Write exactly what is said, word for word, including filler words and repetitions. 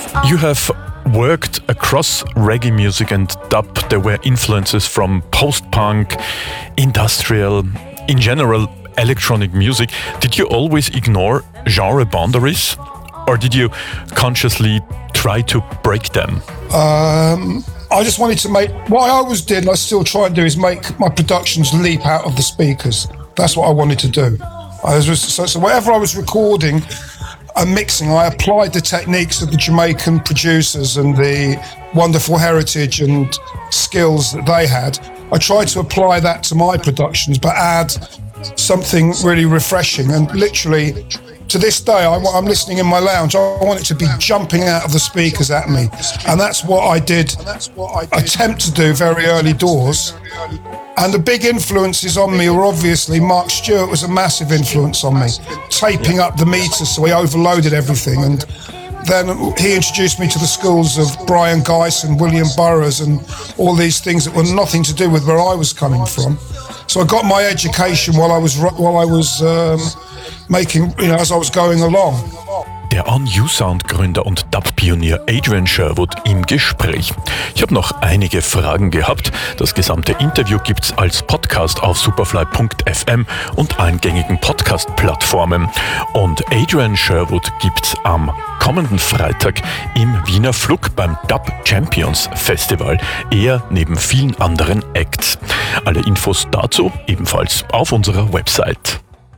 You have worked across reggae music and dub. There were influences from post-punk, industrial, in general, electronic music. Did you always ignore genre boundaries? Or did you consciously try to break them? Um, I just wanted to make, what I always did, and I still try and do, is make my productions leap out of the speakers. That's what I wanted to do. I was, so, so whatever I was recording and mixing, I applied the techniques of the Jamaican producers and the wonderful heritage and skills that they had. I tried to apply that to my productions, but add something really refreshing. And literally, to this day, I, I'm listening in my lounge, I want it to be jumping out of the speakers at me. And that's what I did attempt to do very early doors. And the big influences on me were obviously Mark Stewart was a massive influence on me, taping up the meters so he overloaded everything. And then he introduced me to the schools of Brian Geiss and William Burroughs and all these things that were nothing to do with where I was coming from. So I got my education while I was while I was um, making, you know, as I was going along. Der On-You-Sound-Gründer und Dub-Pionier Adrian Sherwood im Gespräch. Ich habe noch einige Fragen gehabt. Das gesamte Interview gibt's als Podcast auf superfly punkt f m und allen gängigen Podcast-Plattformen. Und Adrian Sherwood gibt's am kommenden Freitag im Wiener Flug beim Dub Champions Festival. Er neben vielen anderen Acts. Alle Infos dazu ebenfalls auf unserer Website.